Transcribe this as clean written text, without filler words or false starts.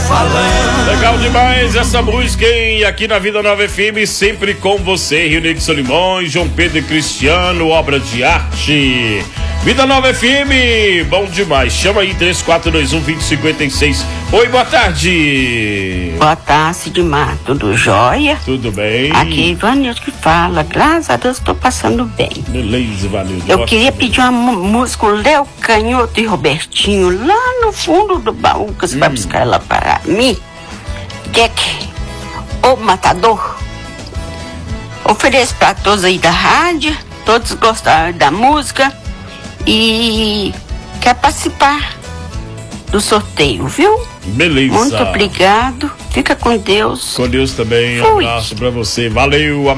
falando. Legal demais essa música, hein? Aqui na Vida Nova FM, sempre com você, Rio Negro Solimões, João Pedro e Cristiano, obra de arte. Vida Nova FM, bom demais. Chama aí 3421-2056. Oi, boa tarde. Boa tarde, Dimar. Tudo jóia? Tudo bem? Aqui é Ivanildo que fala. Graças a Deus estou passando bem. Beleza, Ivanildo. Eu queria pedir uma música, o Léo Canhoto e Robertinho, lá no fundo do baú, que você vai buscar ela para mim. Jack, o Matador. Ofereço para todos aí da rádio, todos gostaram da música e quer participar do sorteio, viu? Beleza. Muito obrigado. Fica com Deus. Com Deus também. Um Fui. abraço pra você. Valeu.